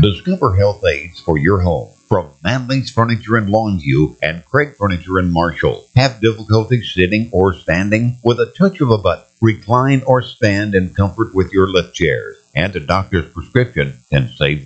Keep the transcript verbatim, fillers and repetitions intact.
Discover health aids for your home from Manley's Furniture in Longview and Craig Furniture in Marshall. Have difficulty sitting or standing? With a touch of a button, recline or stand in comfort with your lift chairs. And a doctor's prescription can save